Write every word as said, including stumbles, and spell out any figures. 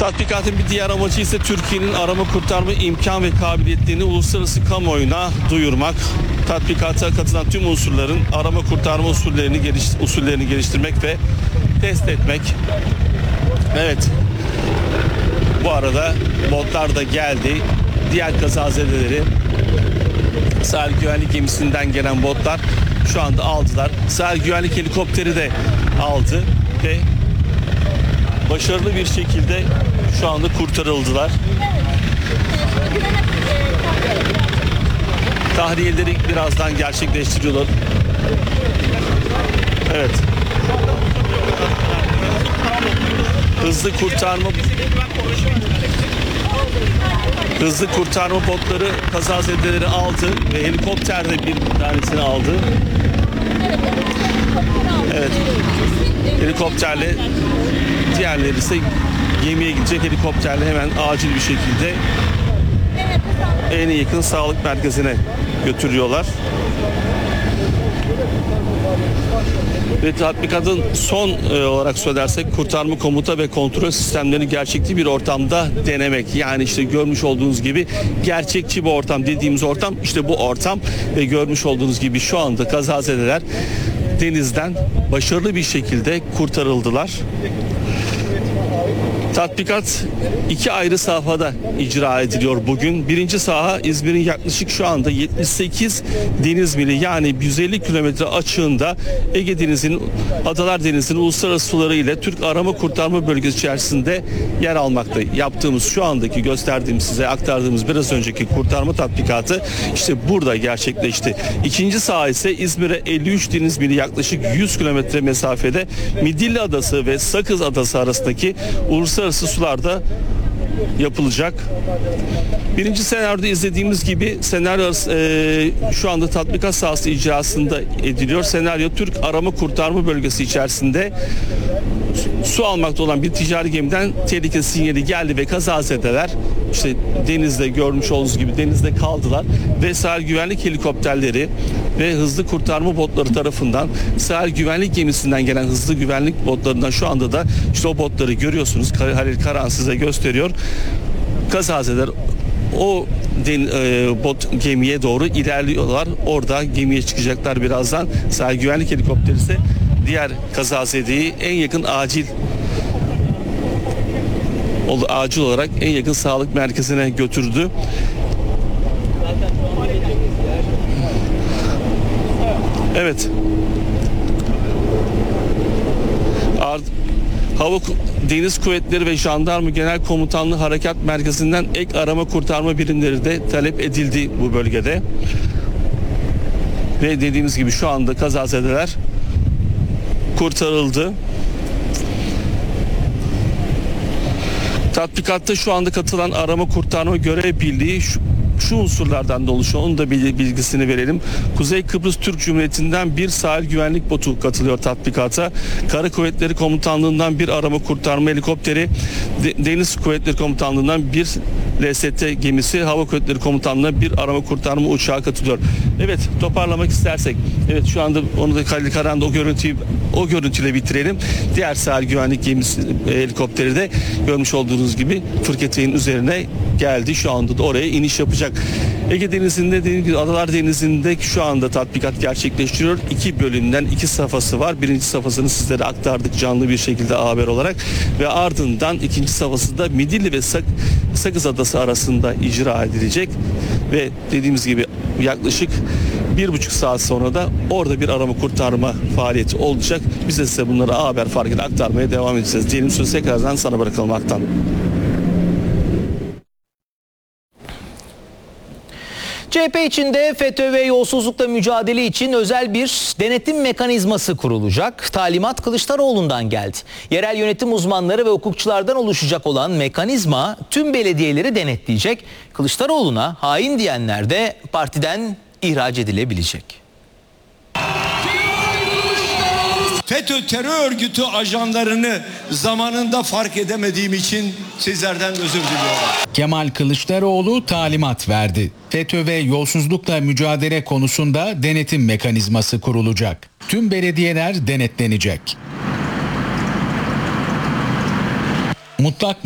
Tatbikatın bir diğer amacı ise Türkiye'nin arama kurtarma imkan ve kabiliyetlerini uluslararası kamuoyuna duyurmak. Tatbikata katılan tüm unsurların arama kurtarma usullerini, geliş, usullerini geliştirmek ve test etmek. Evet. Bu arada botlar da geldi. Diğer kazazedeleri sahil güvenlik gemisinden gelen botlar şu anda aldılar. Sahil güvenlik helikopteri de aldı ve başarılı bir şekilde şu anda kurtarıldılar. Tahliyeleri birazdan gerçekleştiriyorlar. Evet. Hızlı kurtarma Hızlı kurtarma botları kazazedeleri aldı ve helikopter de bir tanesini aldı. Evet. Helikopterle diğerleri ise gemiye gidecek helikopterle hemen acil bir şekilde en yakın sağlık merkezine götürüyorlar. Ve tatbikatın son e, olarak söylersek kurtarma komuta ve kontrol sistemlerini gerçekçi bir ortamda denemek. Yani işte görmüş olduğunuz gibi gerçekçi bir ortam dediğimiz ortam işte bu ortam ve görmüş olduğunuz gibi şu anda kazazedeler denizden başarılı bir şekilde kurtarıldılar. Tatbikat iki ayrı sahada icra ediliyor bugün. Birinci saha İzmir'in yaklaşık şu anda yetmiş sekiz deniz mili yani yüz elli kilometre açığında Ege Denizi'nin, Adalar Denizi'nin uluslararası suları ile Türk arama kurtarma bölgesi içerisinde yer almakta. Yaptığımız şu andaki gösterdiğim size aktardığımız biraz önceki kurtarma tatbikatı işte burada gerçekleşti. İkinci saha ise İzmir'e elli üç deniz mili yaklaşık yüz kilometre mesafede Midilli Adası ve Sakız Adası arasındaki uluslararası sularda yapılacak. Birinci senaryoda izlediğimiz gibi senaryo e, şu anda tatbikat sahası icrasında ediliyor. Senaryo Türk arama kurtarma bölgesi içerisinde su almakta olan bir ticari gemiden tehlike sinyali geldi ve kazazedeler işte denizde görmüş olduğunuz gibi denizde kaldılar ve sahil güvenlik helikopterleri ve hızlı kurtarma botları tarafından sahil güvenlik gemisinden gelen hızlı güvenlik botlarından şu anda da işte o botları görüyorsunuz. Halil Karan size gösteriyor. Kazazedeler o den, e, bot gemiye doğru ilerliyorlar. Orada gemiye çıkacaklar birazdan. Sahil güvenlik helikopteri ise diğer kazazedeyi en yakın acil acil olarak en yakın sağlık merkezine götürdü. Evet. Ard Hava Deniz Kuvvetleri ve Jandarma Genel Komutanlığı Harekat Merkezi'nden ek arama kurtarma birimleri de talep edildi bu bölgede. Ve dediğimiz gibi şu anda kazazedeler kurtarıldı. Tatbikatta şu anda katılan arama kurtarma görev birliği şu, şu unsurlardan da oluşuyor. Onun da bilgisini verelim. Kuzey Kıbrıs Türk Cumhuriyeti'nden bir sahil güvenlik botu katılıyor tatbikata. Kara Kuvvetleri Komutanlığı'ndan bir arama kurtarma helikopteri, De- Deniz Kuvvetleri Komutanlığı'ndan bir L S T gemisi, Hava Kuvvetleri Komutanlığı'na bir arama kurtarma uçağı katılıyor. Evet, toparlamak istersek, evet şu anda onu da Halil Karan'da o görüntüyü o görüntüyle bitirelim. Diğer sahil güvenlik gemisi e, helikopteri de görmüş olduğunuz gibi Fırketeyn üzerine geldi. Şu anda da oraya iniş yapacak. Ege Denizi'nde dediğim gibi Adalar Denizi'nde şu anda tatbikat gerçekleştiriyor. İki bölümden iki safhası var. Birinci safhasını sizlere aktardık canlı bir şekilde haber olarak ve ardından ikinci safhası da Midilli ve Sak Sakız Adası arasında icra edilecek ve dediğimiz gibi yaklaşık bir buçuk saat sonra da orada bir arama kurtarma faaliyeti olacak. Biz de size bunları haber farkıyla aktarmaya devam edeceğiz. Diyelim sözü tekrardan sana bırakalım Aktan. C H P içinde FETÖ ve yolsuzlukla mücadele için özel bir denetim mekanizması kurulacak. Talimat Kılıçdaroğlu'ndan geldi. Yerel yönetim uzmanları ve hukukçulardan oluşacak olan mekanizma tüm belediyeleri denetleyecek. Kılıçdaroğlu'na hain diyenler de partiden ihraç edilebilecek. FETÖ terör örgütü ajanlarını zamanında fark edemediğim için sizlerden özür diliyorum. Kemal Kılıçdaroğlu talimat verdi. FETÖ ve yolsuzlukla mücadele konusunda denetim mekanizması kurulacak. Tüm belediyeler denetlenecek. Mutlak